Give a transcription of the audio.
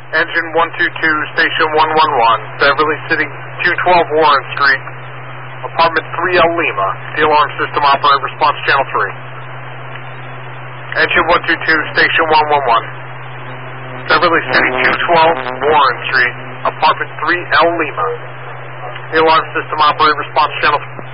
Engine 122, Station 111, Beverly City, 212 Warren Street, Apartment 3L Lima. The alarm system operator, response channel 3. Engine 122, Station 111, Beverly City, 212 Warren Street, Apartment 3L Lima. The alarm system operator, response channel 3.